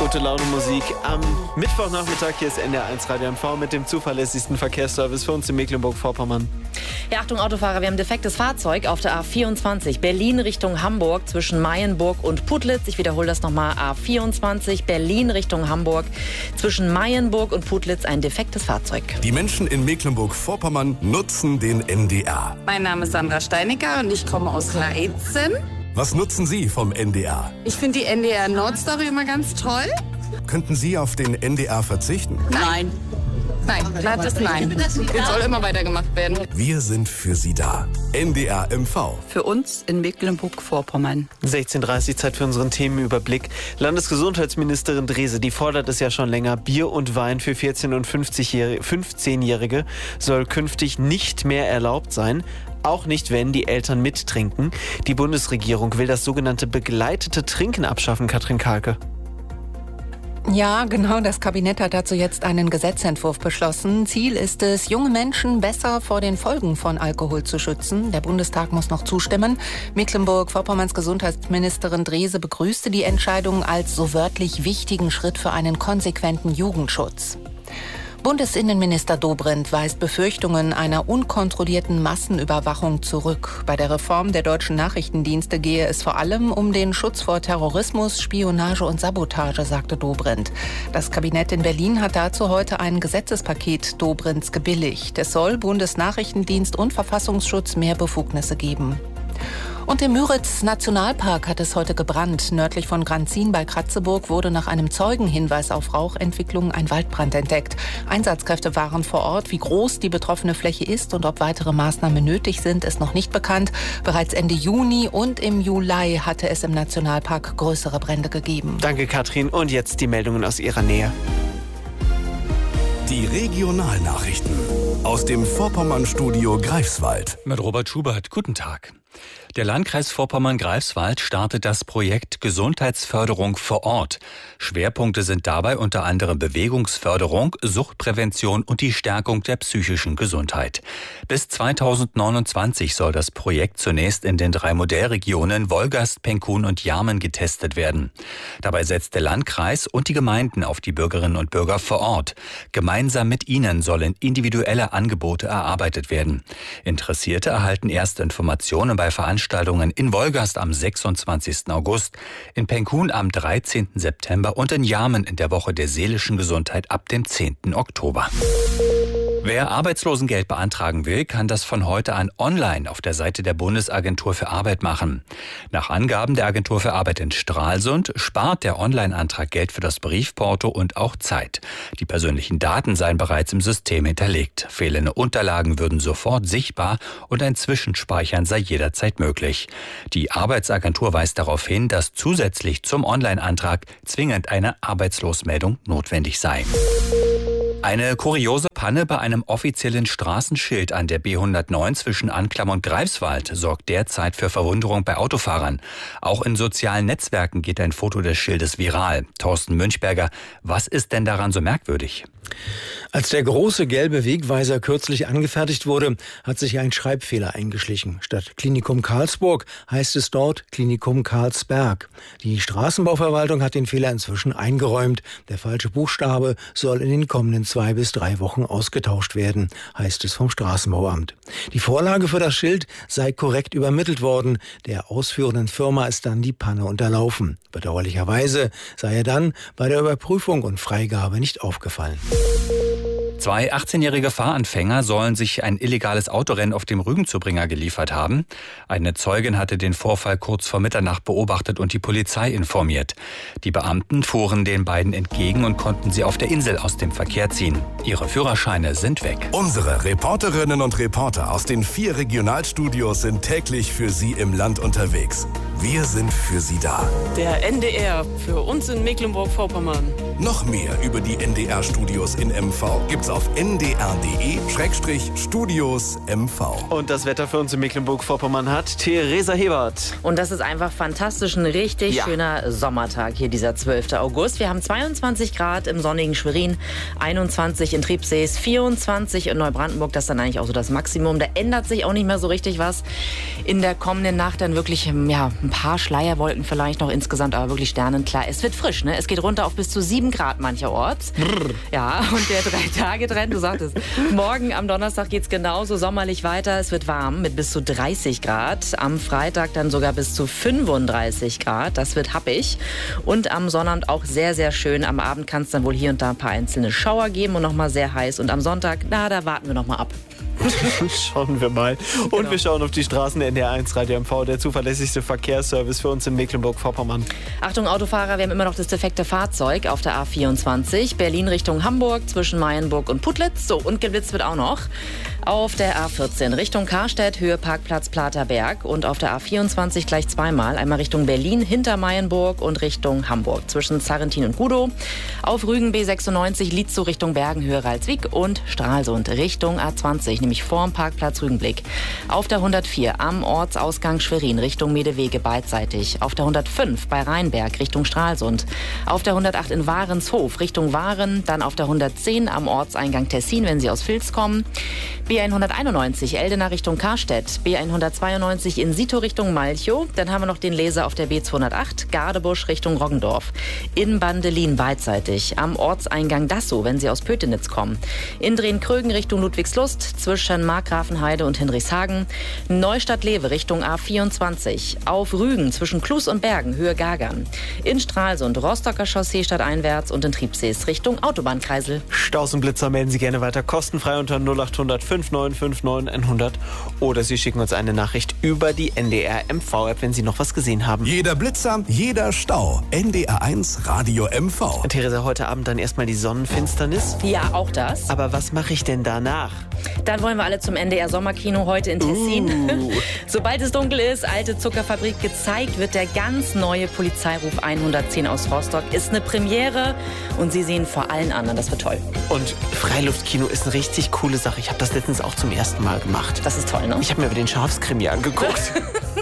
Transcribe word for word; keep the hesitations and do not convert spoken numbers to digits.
Gute Laune Musik am Mittwochnachmittag. Hier ist N D R eins Radio M V mit dem zuverlässigsten Verkehrsservice für uns in Mecklenburg-Vorpommern. Ja, Achtung Autofahrer, wir haben ein defektes Fahrzeug auf der A vierundzwanzig Berlin Richtung Hamburg zwischen Mayenburg und Putlitz. Ich wiederhole das nochmal, A vierundzwanzig Berlin Richtung Hamburg zwischen Mayenburg und Putlitz ein defektes Fahrzeug. Die Menschen in Mecklenburg-Vorpommern nutzen den N D R. Mein Name ist Sandra Steinecker und ich komme aus Leitzen. Was nutzen Sie vom N D R? Ich finde die N D R Nordstory immer ganz toll. Könnten Sie auf den N D R verzichten? Nein. Nein, glattes Nein. Es soll immer weitergemacht werden. Wir sind für Sie da. N D R M V. Für uns in Mecklenburg-Vorpommern. sechzehn Uhr dreißig, Zeit für unseren Themenüberblick. Landesgesundheitsministerin Drese, die fordert es ja schon länger. Bier und Wein für vierzehn- und fünfzehnjährige soll künftig nicht mehr erlaubt sein. Auch nicht, wenn die Eltern mittrinken. Die Bundesregierung will das sogenannte begleitete Trinken abschaffen, Katrin Kahlke. Ja, genau. Das Kabinett hat dazu jetzt einen Gesetzentwurf beschlossen. Ziel ist es, junge Menschen besser vor den Folgen von Alkohol zu schützen. Der Bundestag muss noch zustimmen. Mecklenburg-Vorpommerns Gesundheitsministerin Drese begrüßte die Entscheidung als so wörtlich wichtigen Schritt für einen konsequenten Jugendschutz. Bundesinnenminister Dobrindt weist Befürchtungen einer unkontrollierten Massenüberwachung zurück. Bei der Reform der deutschen Nachrichtendienste gehe es vor allem um den Schutz vor Terrorismus, Spionage und Sabotage, sagte Dobrindt. Das Kabinett in Berlin hat dazu heute ein Gesetzespaket Dobrindts gebilligt. Es soll Bundesnachrichtendienst und Verfassungsschutz mehr Befugnisse geben. Und im Müritz-Nationalpark hat es heute gebrannt. Nördlich von Granzin bei Kratzeburg wurde nach einem Zeugenhinweis auf Rauchentwicklung ein Waldbrand entdeckt. Einsatzkräfte waren vor Ort. Wie groß die betroffene Fläche ist und ob weitere Maßnahmen nötig sind, ist noch nicht bekannt. Bereits Ende Juni und im Juli hatte es im Nationalpark größere Brände gegeben. Danke, Katrin. Und jetzt die Meldungen aus Ihrer Nähe. Die Regionalnachrichten aus dem Vorpommern-Studio Greifswald. Mit Robert Schubert, guten Tag. Der Landkreis Vorpommern-Greifswald startet das Projekt Gesundheitsförderung vor Ort. Schwerpunkte sind dabei unter anderem Bewegungsförderung, Suchtprävention und die Stärkung der psychischen Gesundheit. Bis zweitausendneunundzwanzig soll das Projekt zunächst in den drei Modellregionen Wolgast, Penkun und Jarmen getestet werden. Dabei setzt der Landkreis und die Gemeinden auf die Bürgerinnen und Bürger vor Ort. Gemeinsam mit ihnen sollen individuelle Angebote erarbeitet werden. Interessierte erhalten erste Informationen bei Veranstaltungen in Wolgast am sechsundzwanzigsten August, in Penkun am dreizehnten September und in Jarmen in der Woche der seelischen Gesundheit ab dem zehnten Oktober. Wer Arbeitslosengeld beantragen will, kann das von heute an online auf der Seite der Bundesagentur für Arbeit machen. Nach Angaben der Agentur für Arbeit in Stralsund spart der Online-Antrag Geld für das Briefporto und auch Zeit. Die persönlichen Daten seien bereits im System hinterlegt. Fehlende Unterlagen würden sofort sichtbar und ein Zwischenspeichern sei jederzeit möglich. Die Arbeitsagentur weist darauf hin, dass zusätzlich zum Online-Antrag zwingend eine Arbeitslosmeldung notwendig sei. Eine kuriose Panne bei einem offiziellen Straßenschild an der B hundertneun zwischen Anklam und Greifswald sorgt derzeit für Verwunderung bei Autofahrern. Auch in sozialen Netzwerken geht ein Foto des Schildes viral. Thorsten Münchberger, was ist denn daran so merkwürdig? Als der große gelbe Wegweiser kürzlich angefertigt wurde, hat sich ein Schreibfehler eingeschlichen. Statt Klinikum Karlsburg heißt es dort Klinikum Karlsberg. Die Straßenbauverwaltung hat den Fehler inzwischen eingeräumt. Der falsche Buchstabe soll in den kommenden zwei bis drei Wochen ausgetauscht werden, heißt es vom Straßenbauamt. Die Vorlage für das Schild sei korrekt übermittelt worden. Der ausführenden Firma ist dann die Panne unterlaufen. Bedauerlicherweise sei er dann bei der Überprüfung und Freigabe nicht aufgefallen. Zwei achtzehnjährige Fahranfänger sollen sich ein illegales Autorennen auf dem Rügenzubringer geliefert haben. Eine Zeugin hatte den Vorfall kurz vor Mitternacht beobachtet und die Polizei informiert. Die Beamten fuhren den beiden entgegen und konnten sie auf der Insel aus dem Verkehr ziehen. Ihre Führerscheine sind weg. Unsere Reporterinnen und Reporter aus den vier Regionalstudios sind täglich für Sie im Land unterwegs. Wir sind für Sie da. Der N D R für uns in Mecklenburg-Vorpommern. Noch mehr über die N D R-Studios in M V gibt's auf n d r punkt d e Schrägstrich Studios M V. Und das Wetter für uns in Mecklenburg-Vorpommern hat Theresa Hebert. Und das ist einfach fantastisch, ein richtig Ja. schöner Sommertag hier, dieser zwölften August. Wir haben zweiundzwanzig Grad im sonnigen Schwerin, einundzwanzig in Triebsees, vierundzwanzig in Neubrandenburg. Das ist dann eigentlich auch so das Maximum. Da ändert sich auch nicht mehr so richtig was. In der kommenden Nacht dann wirklich ja, ein paar Schleierwolken vielleicht noch, insgesamt aber wirklich sternenklar. Es wird frisch, ne? Es geht runter auf bis zu sieben Grad mancherorts. Brrr. Ja, und der Drei-Tage-Trend, du sagtest, morgen am Donnerstag geht's genauso sommerlich weiter. Es wird warm mit bis zu dreißig Grad. Am Freitag dann sogar bis zu fünfunddreißig Grad. Das wird happig. Und am Sonnabend auch sehr, sehr schön. Am Abend kann es dann wohl hier und da ein paar einzelne Schauer geben und nochmal sehr heiß. Und am Sonntag, na, da warten wir nochmal ab. Schauen wir mal. Und genau. Wir schauen auf die Straßen. N D R eins Radio M V, der zuverlässigste Verkehrsservice für uns in Mecklenburg-Vorpommern. Achtung Autofahrer, wir haben immer noch das defekte Fahrzeug auf der A vierundzwanzig. Berlin Richtung Hamburg zwischen Mayenburg und Putlitz. So, und geblitzt wird auch noch. Auf der A vierzehn Richtung Karstedt, Höhe Parkplatz Platerberg. Und auf der A vierundzwanzig gleich zweimal. Einmal Richtung Berlin hinter Mayenburg und Richtung Hamburg zwischen Zarrentin und Gudow. Auf Rügen B sechsundneunzig, Lietzow Richtung Bergen, Höhe Ralswiek und Stralsund Richtung A zwanzig. Nämlich vorm Parkplatz Rügenblick. Auf der hundertvier am Ortsausgang Schwerin Richtung Medewege beidseitig. Auf der hundertfünf bei Rheinberg Richtung Stralsund. Auf der hundertacht in Warenshof Richtung Waren. Dann auf der hundertzehn am Ortseingang Tessin, wenn Sie aus Vils kommen. B hunderteinundneunzig Eldena Richtung Karstedt. B hundertzweiundneunzig in Sito Richtung Malchow. Dann haben wir noch den Laser auf der B zweihundertacht Gardebusch Richtung Roggendorf. In Bandelin beidseitig. Am Ortseingang Dassow, wenn Sie aus Pötenitz kommen. In Drehn-Krögen Richtung Ludwigslust. Zwischen Markgrafenheide und Hinrichshagen. Neustadt-Lewe Richtung A vierundzwanzig. Auf Rügen zwischen Klus und Bergen, Höhe Gagern. In Stralsund Rostocker Chaussee stadteinwärts und in Triebsees Richtung Autobahnkreisel. Staus und Blitzer melden Sie gerne weiter kostenfrei unter null acht hundert fünf neun fünf neun hundert oder Sie schicken uns eine Nachricht über die N D R M V-App, wenn Sie noch was gesehen haben. Jeder Blitzer, jeder Stau. N D R eins Radio M V. Theresa, heute Abend dann erstmal die Sonnenfinsternis. Ja, auch das. Aber was mache ich denn danach? Dann wollen wir alle zum N D R Sommerkino heute in Tessin. Uh. Sobald es dunkel ist, alte Zuckerfabrik gezeigt, wird der ganz neue Polizeiruf hundertzehn aus Rostock. Ist eine Premiere und Sie sehen vor allen anderen, das wird toll. Und Freiluftkino ist eine richtig coole Sache. Ich habe das letztens auch zum ersten Mal gemacht. Das ist toll, ne? Ich habe mir aber den Schafskrimi angeguckt.